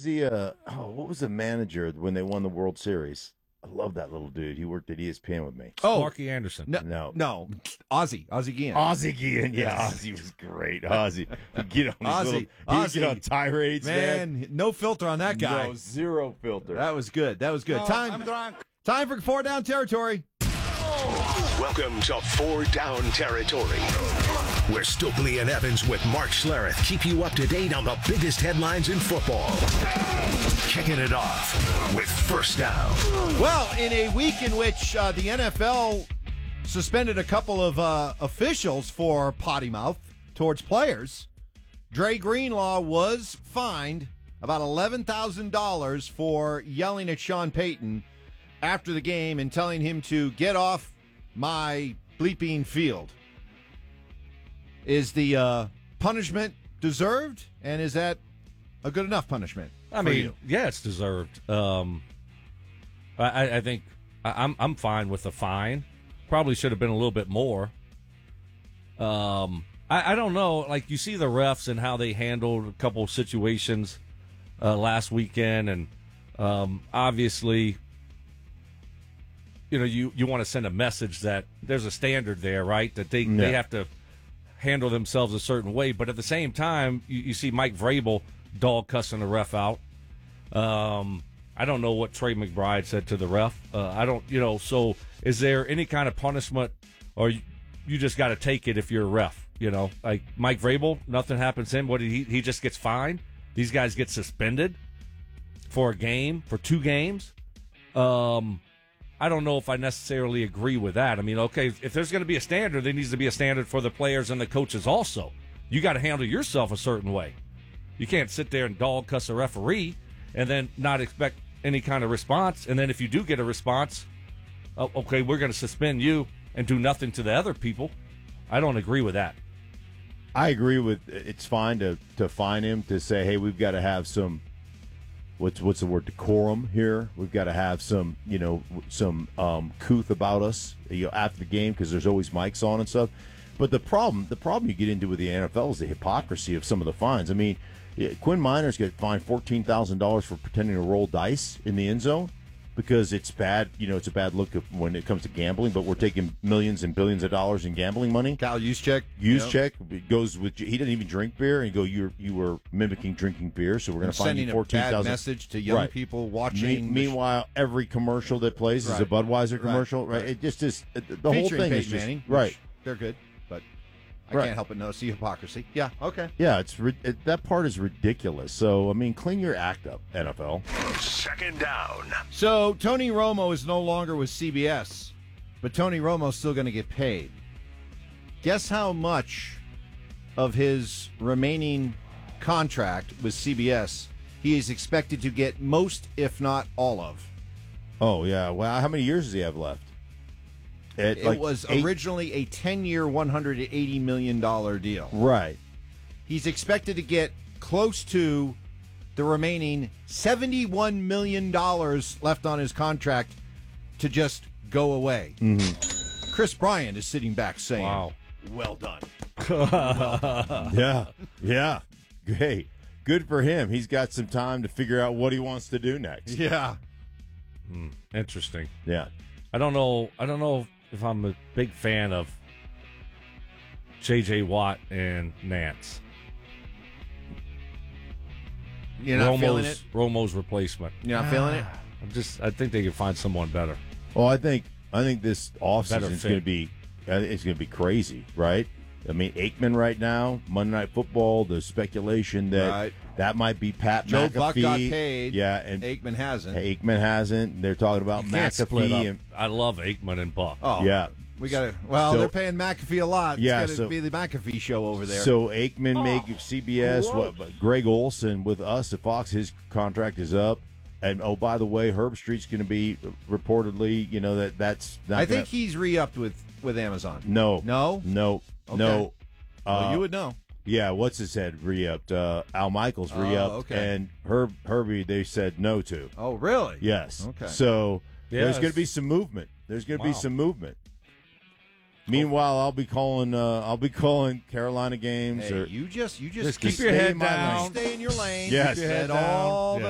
was the what was the manager when they won the World Series? I love that little dude. He worked at ESPN with me. Marky Anderson. No. Ozzie Guillen. Ozzie Guillen. Yeah, Ozzie was great. Ozzie. He'd get on his Ozzie. get on tirades, man. No filter on that guy. No, zero filter. That was good. I'm drunk. Time for 4 Down Territory. Welcome to 4 Down Territory, where Stokely and Evans with Mark Schlereth keep you up to date on the biggest headlines in football. Kicking it off with First Down. Well, in a week in which the NFL suspended a couple of officials for potty mouth towards players, Dre Greenlaw was fined about $11,000 for yelling at Sean Payton after the game and telling him to get off my bleeping field. Is the punishment deserved, and is that a good enough punishment? I mean, yeah, it's deserved. I think I'm fine with the fine. Probably should have been a little bit more. I don't know. Like, you see the refs and how they handled a couple of situations last weekend, and obviously, you know, you want to send a message that there's a standard there, right? That they have to handle themselves a certain way. But at the same time, you see Mike Vrabel dog cussing the ref out. I don't know what Trey McBride said to the ref. I don't, so is there any kind of punishment, or you just got to take it if you're a ref? Like Mike Vrabel, nothing happens to him. What he just gets fined? These guys get suspended for a game, for 2 games. I don't know if I necessarily agree with that. I mean, okay, if there's going to be a standard, there needs to be a standard for the players and the coaches also. You got to handle yourself a certain way. You can't sit there and dog cuss a referee and then not expect any kind of response. And then if you do get a response, okay, we're going to suspend you and do nothing to the other people. I don't agree with that. I agree with it's fine to fine him, to say, hey, we've got to have some, what's the word, decorum here. We've got to have some, some couth about us, after the game, because there's always mics on and stuff. But the problem you get into with the NFL is the hypocrisy of some of the fines. I mean, Quinn Miners got fined $14,000 for pretending to roll dice in the end zone because it's bad. It's a bad look when it comes to gambling. But we're taking millions and billions of dollars in gambling money. Kyle Juszczyk goes with. He doesn't even drink beer, and you were mimicking drinking beer. So we're going to find you $14,000. Sending a bad message to young people watching. Meanwhile, every commercial that plays is a Budweiser commercial, right? It just is the whole thing is just Manning, right. They're good, but I can't help but notice the hypocrisy. Yeah, okay. Yeah, that part is ridiculous. So, I mean, clean your act up, NFL. Second down. So, Tony Romo is no longer with CBS, but Tony Romo's still going to get paid. Guess how much of his remaining contract with CBS he is expected to get most, if not all of? Oh, yeah. Well, how many years does he have left? It was originally a 10-year, $180 million deal. Right. He's expected to get close to the remaining $71 million left on his contract to just go away. Mm-hmm. Chris Bryant is sitting back saying, wow, well done. Yeah. Hey, good for him. He's got some time to figure out what he wants to do next. Yeah. Interesting. Yeah. I don't know if I'm a big fan of J.J. Watt and Nance. You're not feeling it? Romo's replacement. You're not feeling it? I think they can find someone better. Well, I think this offseason is going to be crazy, right? I mean, Aikman right now, Monday Night Football, the speculation that might be Pat Joe McAfee. Buck got paid. Yeah, and Aikman hasn't. They're talking about McAfee. I love Aikman and Buck. Oh, yeah. We got to. Well, they're paying McAfee a lot. Yeah, it's going to be the McAfee show over there. So Aikman make CBS. Greg Olson with us at Fox, his contract is up. And by the way, Herb Street's going to be reportedly. That's not. I think he's re-upped with Amazon. No. Okay. No. Well, you would know. Yeah, what's his head re-upped? Al Michaels re-upped, okay. and Herbie they said no to. Oh, really? Yes. Okay. So there's going to be some movement. Meanwhile, I'll be calling Carolina games. Hey, you just keep your head down. Stay in your lane. Yes. Keep your head all the